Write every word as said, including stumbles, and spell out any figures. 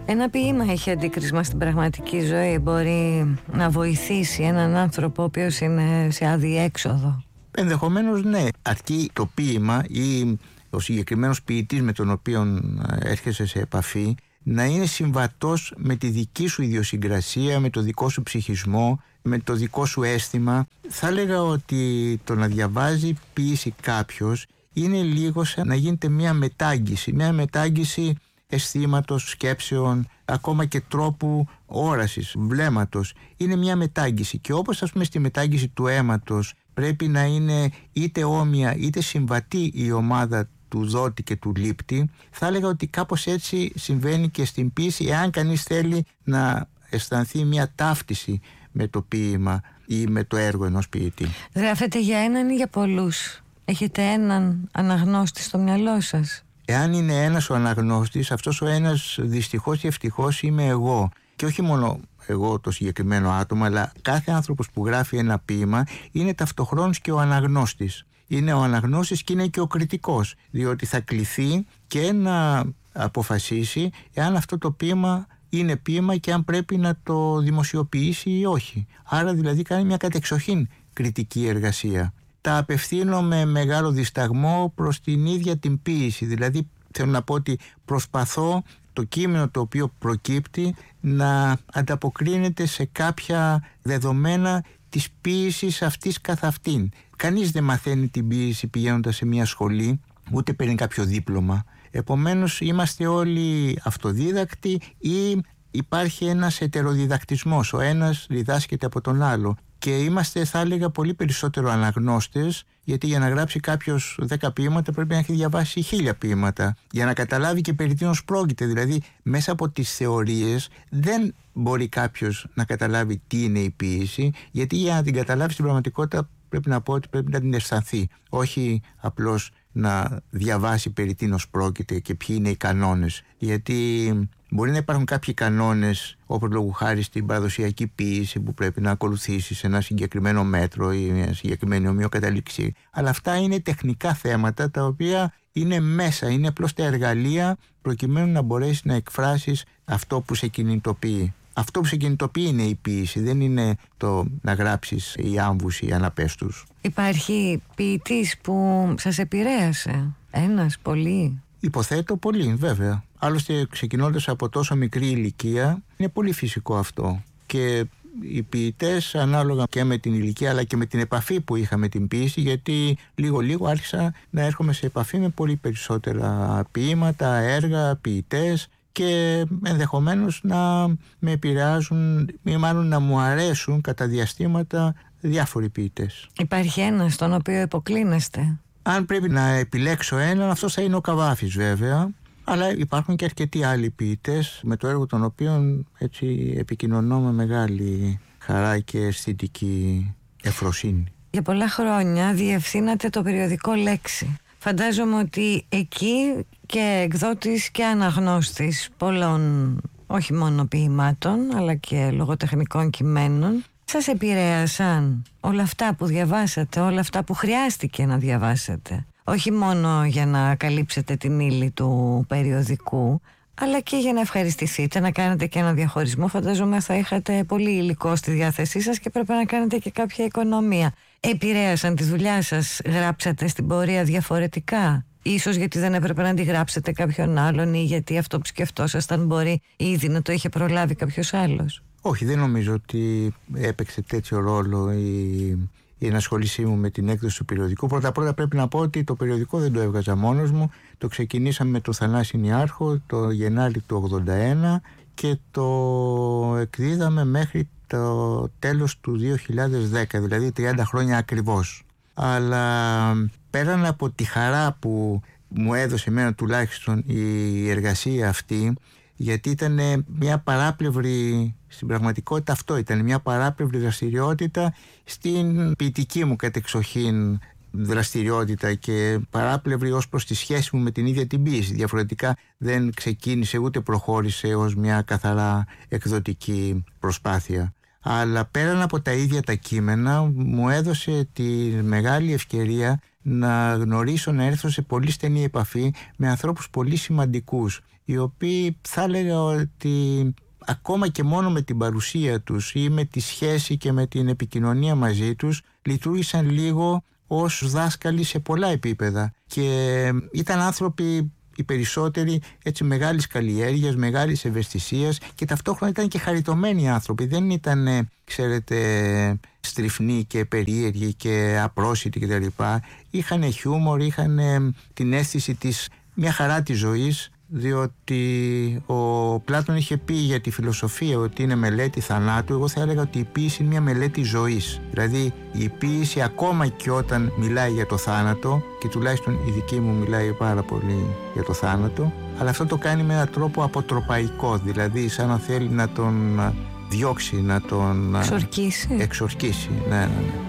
Ένα ποίημα έχει αντίκρισμα στην πραγματική ζωή? Μπορεί να βοηθήσει έναν άνθρωπο ο οποίος είναι σε αδιέξοδο? Ενδεχομένως ναι, αρκεί το ποίημα ή ο συγκεκριμένος ποιητής με τον οποίο έρχεσαι σε επαφή να είναι συμβατός με τη δική σου ιδιοσυγκρασία, με το δικό σου ψυχισμό, με το δικό σου αίσθημα. Θα έλεγα ότι το να διαβάζει ποίηση κάποιος είναι λίγο σαν να γίνεται μια μετάγγιση, μια μετάγγιση αισθήματος, σκέψεων, ακόμα και τρόπου όρασης, βλέμματος. Είναι μια μετάγγιση και όπως ας πούμε στη μετάγγιση του αίματος πρέπει να είναι είτε όμοια είτε συμβατή η ομάδα του δότη και του λήπτη, θα έλεγα ότι κάπως έτσι συμβαίνει και στην ποίηση, εάν κανείς θέλει να αισθανθεί μια ταύτιση με το ποίημα ή με το έργο ενός ποιητή. Γράφετε για έναν ή για πολλούς? Έχετε έναν αναγνώστη στο μυαλό σας? Εάν είναι ένας ο αναγνώστης, αυτός ο ένας δυστυχώς ή ευτυχώς είμαι εγώ. Και όχι μόνο εγώ το συγκεκριμένο άτομο, αλλά κάθε άνθρωπος που γράφει ένα ποίημα είναι ταυτοχρόνως και ο αναγνώστης. Είναι ο αναγνώστης και είναι και ο κριτικός, διότι θα κληθεί και να αποφασίσει εάν αυτό το ποίημα είναι ποίημα και αν πρέπει να το δημοσιοποιήσει ή όχι. Άρα δηλαδή κάνει μια κατεξοχήν κριτική εργασία. Τα απευθύνω με μεγάλο δισταγμό προς την ίδια την ποίηση, δηλαδή θέλω να πω ότι προσπαθώ το κείμενο το οποίο προκύπτει να ανταποκρίνεται σε κάποια δεδομένα της ποίησης αυτής καθ' αυτήν. Κανείς δεν μαθαίνει την ποίηση πηγαίνοντας σε μια σχολή, ούτε παίρνει κάποιο δίπλωμα. Επομένως είμαστε όλοι αυτοδίδακτοι ή υπάρχει ένας ετεροδιδακτισμός, ο ένας διδάσκεται από τον άλλο. Και είμαστε, θα έλεγα, πολύ περισσότερο αναγνώστες, γιατί για να γράψει κάποιος δέκα ποίηματα πρέπει να έχει διαβάσει χίλια ποίηματα, για να καταλάβει και περί τίνος πρόκειται. Δηλαδή, μέσα από τις θεωρίες δεν μπορεί κάποιος να καταλάβει τι είναι η ποίηση, γιατί για να την καταλάβει στην πραγματικότητα πρέπει να πω ότι πρέπει να την αισθανθεί, όχι απλώς να διαβάσει περί τίνος πρόκειται και ποιοι είναι οι κανόνες. Γιατί μπορεί να υπάρχουν κάποιοι κανόνες, όπως λόγου χάρη στην παραδοσιακή ποίηση που πρέπει να ακολουθήσεις ένα συγκεκριμένο μέτρο ή μια συγκεκριμένη ομοιοκαταλήξη. Αλλά αυτά είναι τεχνικά θέματα τα οποία είναι μέσα, είναι απλώς τα εργαλεία προκειμένου να μπορέσεις να εκφράσεις αυτό που σε κινητοποιεί. Αυτό που σε κινητοποιεί είναι η ποίηση, δεν είναι το να γράψεις οι άμβους ή αναπέστους. Υπάρχει ποιητής που σας επηρέασε? Ένας, πολλοί? Υποθέτω πολύ, βέβαια. Άλλωστε, ξεκινώντας από τόσο μικρή ηλικία, είναι πολύ φυσικό αυτό. Και οι ποιητές, ανάλογα και με την ηλικία αλλά και με την επαφή που είχα με την ποίηση, γιατί λίγο-λίγο άρχισα να έρχομαι σε επαφή με πολύ περισσότερα ποίηματα, έργα, ποιητές, και ενδεχομένως να με επηρεάζουν ή μάλλον να μου αρέσουν κατά διαστήματα διάφοροι ποιητές. Υπάρχει ένας στον οποίο υποκλίνεστε? Αν πρέπει να επιλέξω έναν, αυτός θα είναι ο Καβάφης βέβαια, αλλά υπάρχουν και αρκετοί άλλοι ποιητές με το έργο των οποίων έτσι επικοινωνώ με μεγάλη χαρά και αισθητική ευφροσύνη. Για πολλά χρόνια διευθύνατε το περιοδικό Λέξη. Φαντάζομαι ότι εκεί και εκδότης και αναγνώστης πολλών, όχι μόνο ποιημάτων, αλλά και λογοτεχνικών κειμένων. Σας επηρέασαν όλα αυτά που διαβάσατε, όλα αυτά που χρειάστηκε να διαβάσετε? Όχι μόνο για να καλύψετε την ύλη του περιοδικού, αλλά και για να ευχαριστηθείτε, να κάνετε και ένα διαχωρισμό. Φαντάζομαι θα είχατε πολύ υλικό στη διάθεσή σας και πρέπει να κάνετε και κάποια οικονομία. Επηρέασαν τη δουλειά σας? Γράψατε στην πορεία διαφορετικά? Ίσως γιατί δεν έπρεπε να τη γράψετε κάποιον άλλον ή γιατί αυτό που σκεφτόσασταν μπορεί ήδη να το είχε προλάβει κάποιος άλλος? Όχι, δεν νομίζω ότι έπαιξε τέτοιο ρόλο η, η ενασχόλησή μου με την έκδοση του περιοδικού. Πρώτα-πρώτα πρέπει να πω ότι το περιοδικό δεν το έβγαζα μόνος μου. Το ξεκινήσαμε με το Θανάση Νιάρχο το Γενάρη του ογδόντα ένα και το εκδίδαμε μέχρι το τέλος του δύο χιλιάδες δέκα, δηλαδή τριάντα χρόνια ακριβώς. Αλλά πέραν από τη χαρά που μου έδωσε εμένα τουλάχιστον η εργασία αυτή, γιατί ήταν μια παράπλευρη, στην πραγματικότητα αυτό ήταν μια παράπλευρη δραστηριότητα στην ποιητική μου κατεξοχήν δραστηριότητα και παράπλευρη ως προς τη σχέση μου με την ίδια την ποίηση. Διαφορετικά δεν ξεκίνησε ούτε προχώρησε ως μια καθαρά εκδοτική προσπάθεια. Αλλά πέραν από τα ίδια τα κείμενα μου έδωσε τη μεγάλη ευκαιρία να γνωρίσω, να έρθω σε πολύ στενή επαφή με ανθρώπους πολύ σημαντικούς. οι οποίοι θα έλεγα ότι ακόμα και μόνο με την παρουσία τους ή με τη σχέση και με την επικοινωνία μαζί τους λειτουργήσαν λίγο ως δάσκαλοι σε πολλά επίπεδα και ήταν άνθρωποι οι περισσότεροι έτσι μεγάλης καλλιέργειας, μεγάλης ευαισθησίας και ταυτόχρονα ήταν και χαριτωμένοι άνθρωποι. Δεν ήταν, ξέρετε, στριφνοί και περίεργοι και απρόσιτοι κτλ. Είχαν χιούμορ, είχαν την αίσθηση της μια χαρά της ζωής, διότι ο Πλάτων είχε πει για τη φιλοσοφία ότι είναι μελέτη θανάτου. Εγώ θα έλεγα ότι η ποίηση είναι μια μελέτη ζωής. Δηλαδή η ποίηση ακόμα και όταν μιλάει για το θάνατο, και τουλάχιστον η δική μου μιλάει πάρα πολύ για το θάνατο, αλλά αυτό το κάνει με έναν τρόπο αποτροπαϊκό, δηλαδή σαν να θέλει να τον διώξει, να τον εξορκίσει. εξορκίσει. Ναι, ναι, ναι.